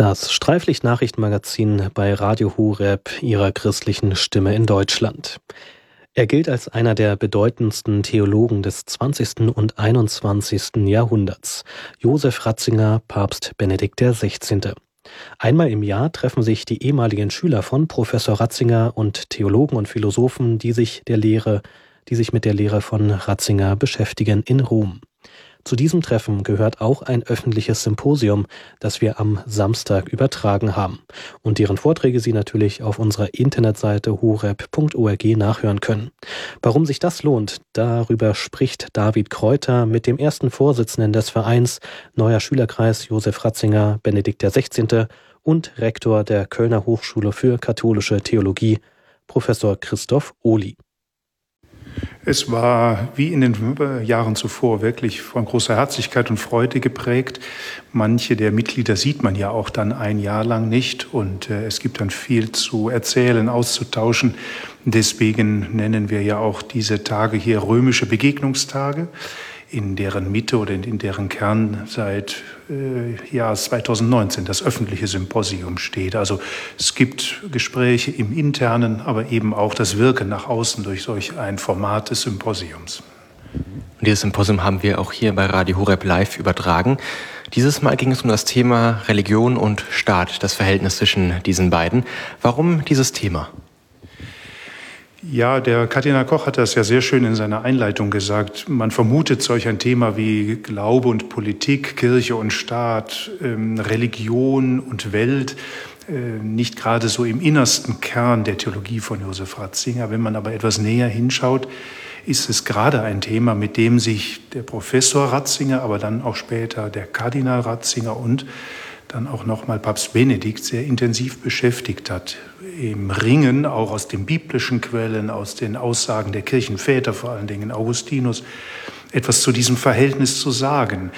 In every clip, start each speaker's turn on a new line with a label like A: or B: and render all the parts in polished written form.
A: Das Streiflicht-Nachrichtenmagazin bei Radio Horeb, Ihrer christlichen Stimme in Deutschland. Er gilt als einer der bedeutendsten Theologen des 20. und 21. Jahrhunderts. Josef Ratzinger, Papst Benedikt XVI. Einmal im Jahr treffen sich die ehemaligen Schüler von Professor Ratzinger und Theologen und Philosophen, die sich mit der Lehre von Ratzinger beschäftigen, in Rom. Zu diesem Treffen gehört auch ein öffentliches Symposium, das wir am Samstag übertragen haben und deren Vorträge Sie natürlich auf unserer Internetseite horeb.org nachhören können. Warum sich das lohnt, darüber spricht David Kräuter mit dem ersten Vorsitzenden des Vereins Neuer Schülerkreis Josef Ratzinger, Benedikt XVI. Und Rektor der Kölner Hochschule für katholische Theologie, Professor Christoph Ohly.
B: Es war wie in den Jahren zuvor wirklich von großer Herzlichkeit und Freude geprägt. Manche der Mitglieder sieht man ja auch dann ein Jahr lang nicht und es gibt dann viel zu erzählen, auszutauschen. Deswegen nennen wir ja auch diese Tage hier römische Begegnungstage, in deren Mitte oder in deren Kern seit Jahr 2019 das öffentliche Symposium steht. Also es gibt Gespräche im Internen, aber eben auch das Wirken nach außen durch solch ein Format des Symposiums.
C: Und dieses Symposium haben wir auch hier bei Radio Horeb live übertragen. Dieses Mal ging es um das Thema Religion und Staat, das Verhältnis zwischen diesen beiden. Warum dieses Thema?
B: Ja, der Kardinal Koch hat das ja sehr schön in seiner Einleitung gesagt. Man vermutet solch ein Thema wie Glaube und Politik, Kirche und Staat, Religion und Welt nicht gerade so im innersten Kern der Theologie von Josef Ratzinger. Wenn man aber etwas näher hinschaut, ist es gerade ein Thema, mit dem sich der Professor Ratzinger, aber dann auch später der Kardinal Ratzinger und dann auch nochmal Papst Benedikt sehr intensiv beschäftigt hat. Im Ringen, auch aus den biblischen Quellen, aus den Aussagen der Kirchenväter, vor allen Dingen Augustinus, etwas zu diesem Verhältnis zu sagen.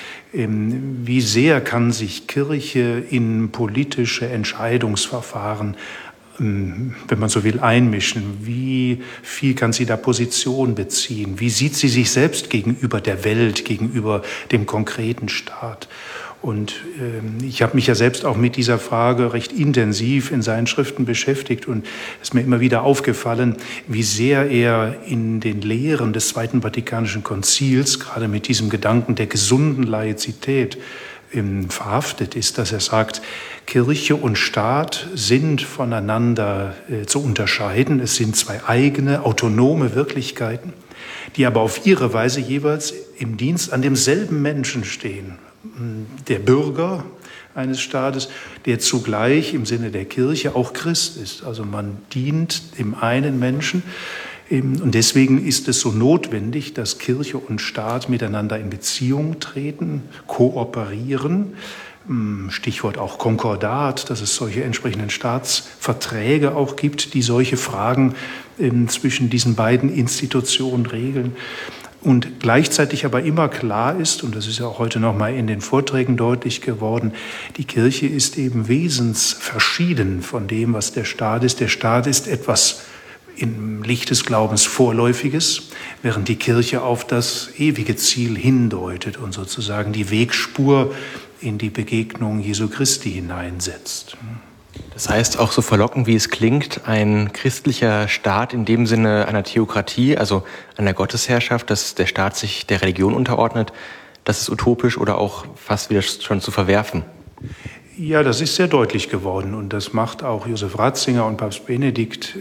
B: Wie sehr kann sich Kirche in politische Entscheidungsverfahren, wenn man so will, einmischen? Wie viel kann sie da Position beziehen? Wie sieht sie sich selbst gegenüber der Welt, gegenüber dem konkreten Staat? Und ich habe mich ja selbst auch mit dieser Frage recht intensiv in seinen Schriften beschäftigt und es ist mir immer wieder aufgefallen, wie sehr er in den Lehren des Zweiten Vatikanischen Konzils, gerade mit diesem Gedanken der gesunden Laizität, verhaftet ist, dass er sagt, Kirche und Staat sind voneinander zu unterscheiden. Es sind zwei eigene, autonome Wirklichkeiten, die aber auf ihre Weise jeweils im Dienst an demselben Menschen stehen. Der Bürger eines Staates, der zugleich im Sinne der Kirche auch Christ ist. Also man dient dem einen Menschen. Und deswegen ist es so notwendig, dass Kirche und Staat miteinander in Beziehung treten, kooperieren. Stichwort auch Konkordat, dass es solche entsprechenden Staatsverträge auch gibt, die solche Fragen zwischen diesen beiden Institutionen regeln. Und gleichzeitig aber immer klar ist, und das ist ja auch heute nochmal in den Vorträgen deutlich geworden, die Kirche ist eben wesensverschieden von dem, was der Staat ist. Der Staat ist etwas im Licht des Glaubens Vorläufiges, während die Kirche auf das ewige Ziel hindeutet und sozusagen die Wegspur in die Begegnung Jesu Christi hineinsetzt.
C: Das heißt, auch so verlockend wie es klingt, ein christlicher Staat in dem Sinne einer Theokratie, also einer Gottesherrschaft, dass der Staat sich der Religion unterordnet, das ist utopisch oder auch fast wieder schon zu verwerfen.
B: Ja, das ist sehr deutlich geworden und das macht auch Josef Ratzinger und Papst Benedikt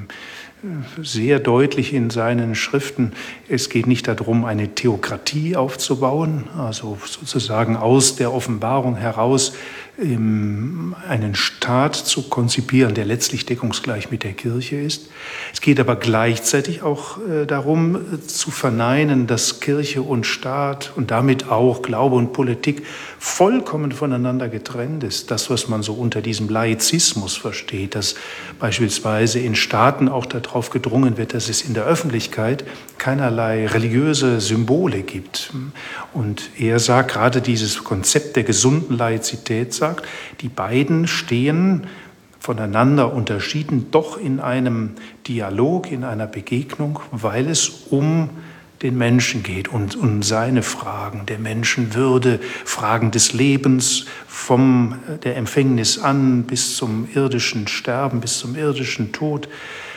B: sehr deutlich in seinen Schriften. Es geht nicht darum, eine Theokratie aufzubauen, also sozusagen aus der Offenbarung heraus einen Staat zu konzipieren, der letztlich deckungsgleich mit der Kirche ist. Es geht aber gleichzeitig auch darum, zu verneinen, dass Kirche und Staat und damit auch Glaube und Politik vollkommen voneinander getrennt ist. Das, was man so unter diesem Laizismus versteht, dass beispielsweise in Staaten auch darauf gedrungen wird, dass es in der Öffentlichkeit keinerlei religiöse Symbole gibt. Und er sagt, gerade dieses Konzept der gesunden Laizität sagt, die beiden stehen voneinander unterschieden, doch in einem Dialog, in einer Begegnung, weil es um den Menschen geht und um seine Fragen der Menschenwürde, Fragen des Lebens, von der Empfängnis an bis zum irdischen Sterben, bis zum irdischen Tod,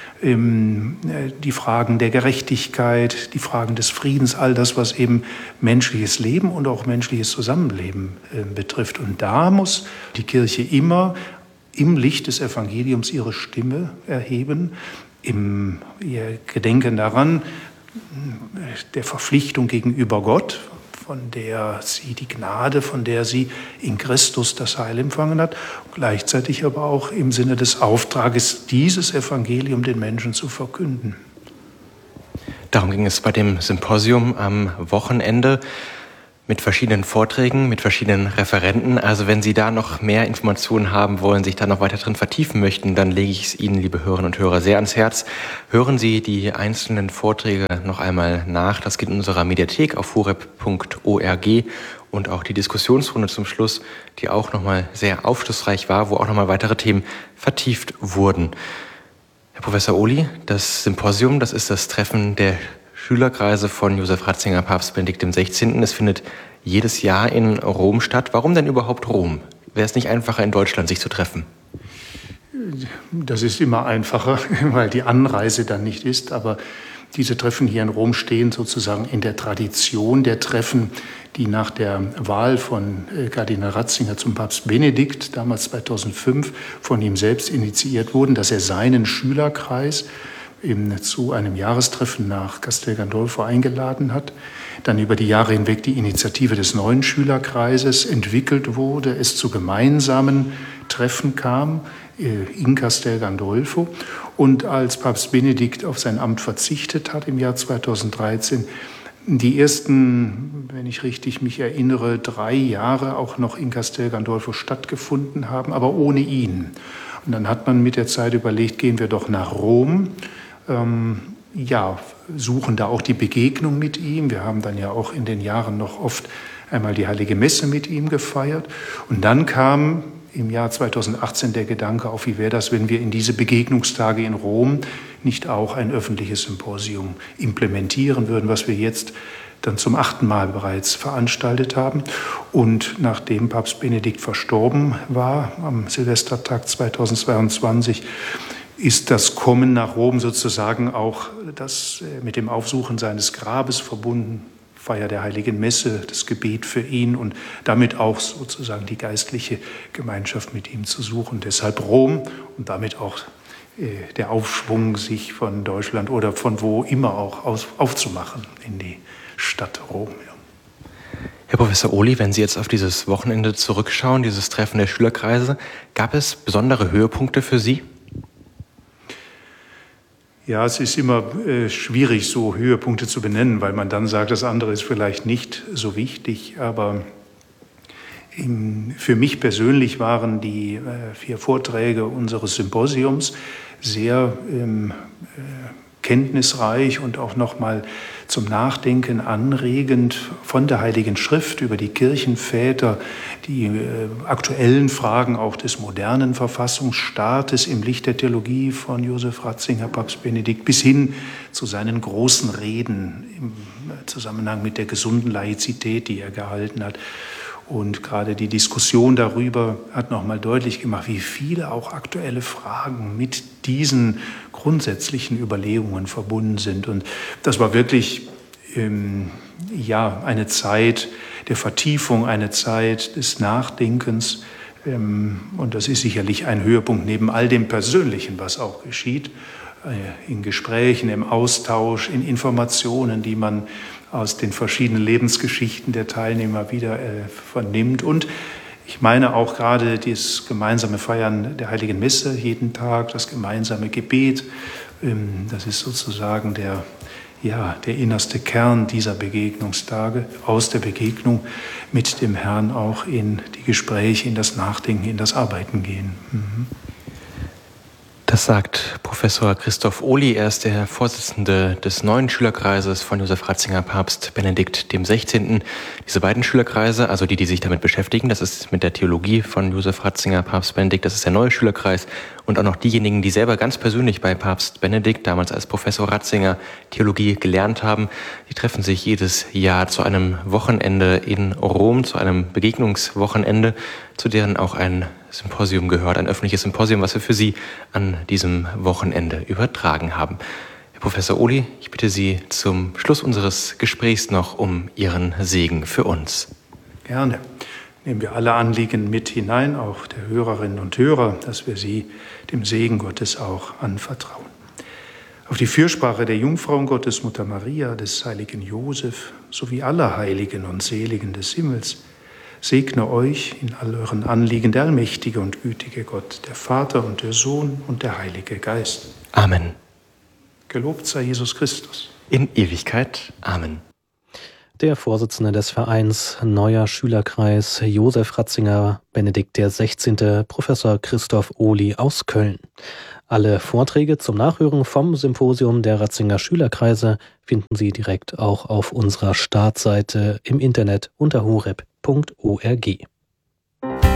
B: die Fragen der Gerechtigkeit, die Fragen des Friedens, all das, was eben menschliches Leben und auch menschliches Zusammenleben betrifft. Und da muss die Kirche immer im Licht des Evangeliums ihre Stimme erheben, im Gedenken daran, der Verpflichtung gegenüber Gott, von der sie die Gnade, von der sie in Christus das Heil empfangen hat, gleichzeitig aber auch im Sinne des Auftrages, dieses Evangelium den Menschen zu verkünden.
C: Darum ging es bei dem Symposium am Wochenende mit verschiedenen Vorträgen, mit verschiedenen Referenten. Also wenn Sie da noch mehr Informationen haben wollen, sich da noch weiter drin vertiefen möchten, dann lege ich es Ihnen, liebe Hörerinnen und Hörer, sehr ans Herz. Hören Sie die einzelnen Vorträge noch einmal nach. Das geht in unserer Mediathek auf horeb.org und auch die Diskussionsrunde zum Schluss, die auch nochmal sehr aufschlussreich war, wo auch nochmal weitere Themen vertieft wurden. Herr Professor Ohly, das Symposium, das ist das Treffen der Schülerkreise von Josef Ratzinger, Papst Benedikt XVI. Es findet jedes Jahr in Rom statt. Warum denn überhaupt Rom? Wäre es nicht einfacher, in Deutschland sich zu treffen?
B: Das ist immer einfacher, weil die Anreise dann nicht ist. Aber diese Treffen hier in Rom stehen sozusagen in der Tradition der Treffen, die nach der Wahl von Kardinal Ratzinger zum Papst Benedikt, damals 2005, von ihm selbst initiiert wurden, dass er seinen Schülerkreis zu einem Jahrestreffen nach Castel Gandolfo eingeladen hat. Dann über die Jahre hinweg die Initiative des neuen Schülerkreises entwickelt wurde, es zu gemeinsamen Treffen kam in Castel Gandolfo. Und als Papst Benedikt auf sein Amt verzichtet hat im Jahr 2013, die ersten, wenn ich richtig mich erinnere, 3 Jahre auch noch in Castel Gandolfo stattgefunden haben, aber ohne ihn. Und dann hat man mit der Zeit überlegt, gehen wir doch nach Rom, suchen da auch die Begegnung mit ihm. Wir haben dann ja auch in den Jahren noch oft einmal die Heilige Messe mit ihm gefeiert. Und dann kam im Jahr 2018 der Gedanke auf, wie wäre das, wenn wir in diese Begegnungstage in Rom nicht auch ein öffentliches Symposium implementieren würden, was wir jetzt dann zum 8. Mal bereits veranstaltet haben. Und nachdem Papst Benedikt verstorben war, am Silvestertag 2022, ist das Kommen nach Rom sozusagen auch das mit dem Aufsuchen seines Grabes verbunden, Feier der Heiligen Messe, das Gebet für ihn und damit auch sozusagen die geistliche Gemeinschaft mit ihm zu suchen. Deshalb Rom und damit auch der Aufschwung, sich von Deutschland oder von wo immer auch aufzumachen in die Stadt Rom. Ja.
C: Herr Professor Ohly, wenn Sie jetzt auf dieses Wochenende zurückschauen, dieses Treffen der Schülerkreise, gab es besondere Höhepunkte für Sie?
B: Ja, es ist immer schwierig, so Höhepunkte zu benennen, weil man dann sagt, das andere ist vielleicht nicht so wichtig. Aber für mich persönlich waren die 4 Vorträge unseres Symposiums sehr kenntnisreich und auch nochmal zum Nachdenken anregend von der Heiligen Schrift über die Kirchenväter, die aktuellen Fragen auch des modernen Verfassungsstaates im Licht der Theologie von Josef Ratzinger, Papst Benedikt, bis hin zu seinen großen Reden im Zusammenhang mit der gesunden Laizität, die er gehalten hat. Und gerade die Diskussion darüber hat nochmal deutlich gemacht, wie viele auch aktuelle Fragen mit diesen grundsätzlichen Überlegungen verbunden sind. Und das war wirklich eine Zeit der Vertiefung, eine Zeit des Nachdenkens. Und das ist sicherlich ein Höhepunkt neben all dem Persönlichen, was auch geschieht, in Gesprächen, im Austausch, in Informationen, die man aus den verschiedenen Lebensgeschichten der Teilnehmer wieder vernimmt. Und ich meine auch gerade das gemeinsame Feiern der Heiligen Messe jeden Tag, das gemeinsame Gebet, das ist sozusagen der innerste Kern dieser Begegnungstage, aus der Begegnung mit dem Herrn auch in die Gespräche, in das Nachdenken, in das Arbeiten gehen.
C: Das sagt Professor Christoph Ohly. Er ist der Vorsitzende des neuen Schülerkreises von Josef Ratzinger, Papst Benedikt XVI. Diese beiden Schülerkreise, also die sich damit beschäftigen, das ist mit der Theologie von Josef Ratzinger, Papst Benedikt, das ist der neue Schülerkreis. Und auch noch diejenigen, die selber ganz persönlich bei Papst Benedikt, damals als Professor Ratzinger, Theologie gelernt haben, die treffen sich jedes Jahr zu einem Wochenende in Rom, zu einem Begegnungswochenende, zu deren auch ein Symposium gehört, ein öffentliches Symposium, was wir für Sie an diesem Wochenende übertragen haben. Herr Professor Ohly, ich bitte Sie zum Schluss unseres Gesprächs noch um Ihren Segen für uns.
B: Gerne. Nehmen wir alle Anliegen mit hinein, auch der Hörerinnen und Hörer, dass wir sie dem Segen Gottes auch anvertrauen. Auf die Fürsprache der Jungfrau Gottes, Mutter Maria, des heiligen Josef sowie aller Heiligen und Seligen des Himmels, segne euch in all euren Anliegen der allmächtige und gütige Gott, der Vater und der Sohn und der Heilige Geist.
C: Amen.
B: Gelobt sei Jesus Christus.
C: In Ewigkeit. Amen.
A: Der Vorsitzende des Vereins Neuer Schülerkreis Josef Ratzinger Benedikt XVI. Professor Christoph Ohly aus Köln. Alle Vorträge zum Nachhören vom Symposium der Ratzinger Schülerkreise finden Sie direkt auch auf unserer Startseite im Internet unter horeb.org.